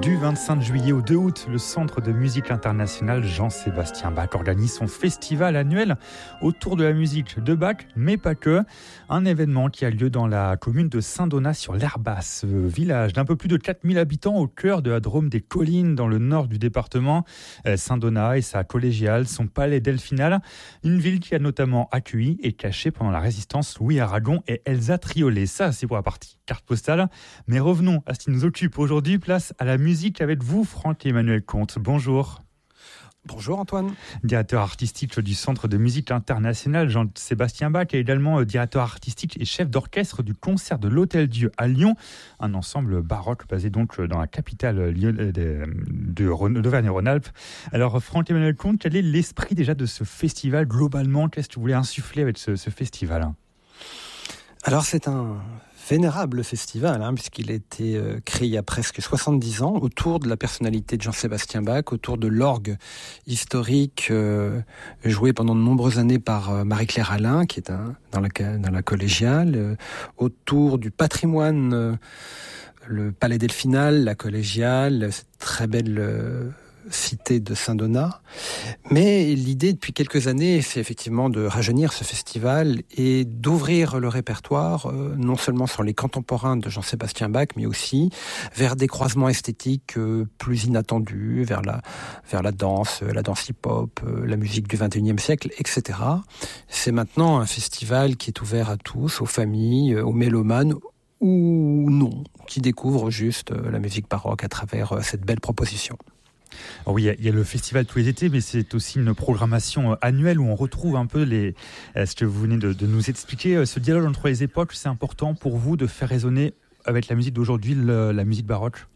Du 25 juillet au 2 août, le Centre de musique international Jean-Sébastien Bach organise son festival annuel autour de la musique de Bach, mais pas que. Un événement qui a lieu dans la commune de Saint-Donat sur l'Herbasse, village d'un peu plus de 4000 habitants au cœur de la Drôme des Collines dans le nord du département. Saint-Donat et sa collégiale, son palais delphinal, une ville qui a notamment accueilli et caché pendant la Résistance Louis Aragon et Elsa Triolet. Ça, c'est pour la partie carte postale. Mais revenons à ce qui nous occupe aujourd'hui, place à la musique avec vous, Franck-Emmanuel Comte. Bonjour. Bonjour Antoine. Directeur artistique du Centre de musique international Jean-Sébastien Bach et également directeur artistique et chef d'orchestre du concert de l'Hôtel-Dieu à Lyon, un ensemble baroque basé donc dans la capitale d'Auvergne-Rhône-Alpes. Alors Franck-Emmanuel Comte, quel est l'esprit déjà de ce festival globalement? Qu'est-ce que vous voulez insuffler avec ce festival? Alors c'est un vénérable festival, puisqu'il a été créé il y a presque 70 ans autour de la personnalité de Jean-Sébastien Bach, autour de l'orgue historique joué pendant de nombreuses années par Marie-Claire Alain, qui est dans la collégiale, autour du patrimoine, le palais delphinal, la collégiale, cette très belle cité de Saint-Donat. Mais l'idée depuis quelques années, c'est effectivement de rajeunir ce festival et d'ouvrir le répertoire, non seulement sur les contemporains de Jean-Sébastien Bach, mais aussi vers des croisements esthétiques plus inattendus, vers la danse hip-hop, la musique du XXIe siècle, etc. C'est maintenant un festival qui est ouvert à tous, aux familles, aux mélomanes, ou non, qui découvrent juste la musique baroque à travers cette belle proposition. Alors oui, il y a le festival tous les étés, mais c'est aussi une programmation annuelle où on retrouve un peu ce que vous venez de nous expliquer. Ce dialogue entre les époques, c'est important pour vous de faire résonner avec la musique d'aujourd'hui, la musique baroque?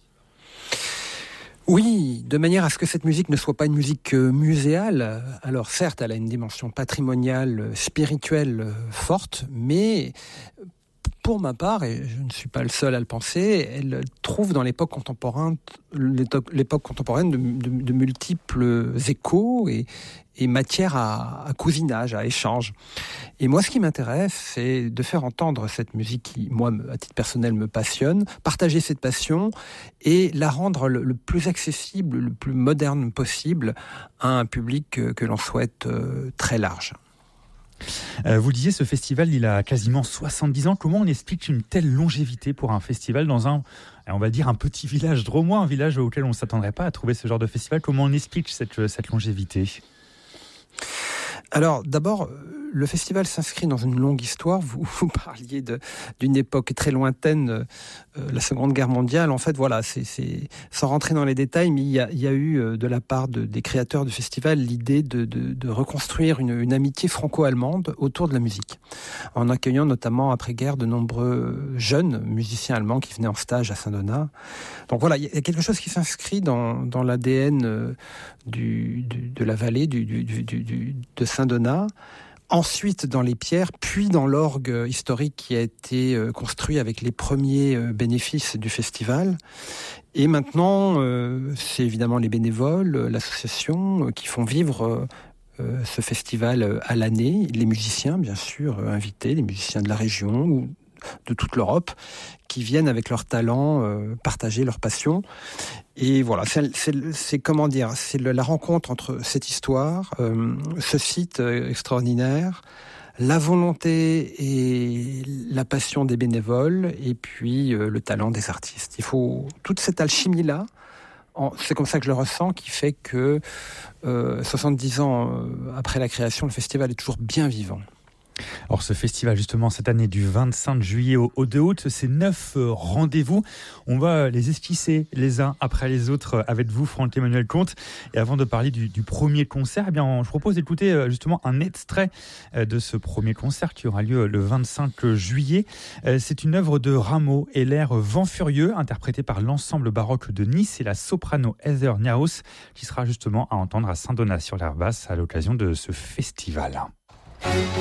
Oui, de manière à ce que cette musique ne soit pas une musique muséale. Alors certes, elle a une dimension patrimoniale, spirituelle forte, mais pour ma part, et je ne suis pas le seul à le penser, elle trouve dans l'époque contemporaine de multiples échos et matières à cousinage, à échange. Et moi, ce qui m'intéresse, c'est de faire entendre cette musique qui, moi, à titre personnel, me passionne, partager cette passion et la rendre le plus accessible, le plus moderne possible à un public que l'on souhaite très large. Vous le disiez, ce festival, il a quasiment 70 ans. Comment on explique une telle longévité pour un festival dans un petit village drômois, un village auquel on ne s'attendrait pas à trouver ce genre de festival? Comment on explique cette longévité? Alors, d'abord, le festival s'inscrit dans une longue histoire. Vous parliez d'une époque très lointaine, la Seconde Guerre mondiale. En fait, voilà, c'est sans rentrer dans les détails, mais il y a eu de la part des créateurs du festival l'idée de reconstruire une amitié franco-allemande autour de la musique, en accueillant notamment après-guerre de nombreux jeunes musiciens allemands qui venaient en stage à Saint-Donat. Donc voilà, il y a quelque chose qui s'inscrit dans l'ADN de la vallée de Saint-Donat. Ensuite dans les pierres, puis dans l'orgue historique qui a été construit avec les premiers bénéfices du festival. Et maintenant, c'est évidemment les bénévoles, l'association qui font vivre ce festival à l'année. Les musiciens, bien sûr, invités, les musiciens de la région ou de toute l'Europe, qui viennent avec leur talent partager leur passion. Et voilà, c'est la rencontre entre cette histoire, ce site extraordinaire, la volonté et la passion des bénévoles, et puis le talent des artistes. Il faut toute cette alchimie-là, c'est comme ça que je le ressens, qui fait que 70 ans après la création, le festival est toujours bien vivant. Alors ce festival justement cette année du 25 juillet au 2 août, c'est 9 rendez-vous. On va les esquisser les uns après les autres avec vous, Franck-Emmanuel Comte. Et avant de parler du premier concert, je vous propose d'écouter justement un extrait de ce premier concert qui aura lieu le 25 juillet. C'est une œuvre de Rameau et l'air Vent Furieux, interprété par l'ensemble baroque de Nice et la soprano Heather Niaus, qui sera justement à entendre à Saint-Donat sur l'Herbasse à l'occasion de ce festival.